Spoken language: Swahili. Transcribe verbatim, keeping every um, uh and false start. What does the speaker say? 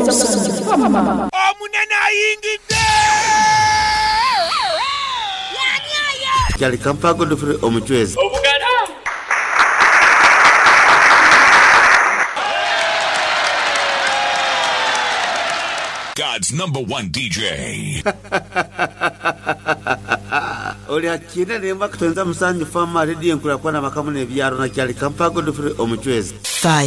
musanju fama omunene ayingidde Kyali Kampago Godfrey Omuchwezi obugala God's number one D J. Oli akina nemba kutonza musanju fama radio nkula kwa na makamu ne byaro na Kyali Kampago Godfrey Omuchwezi.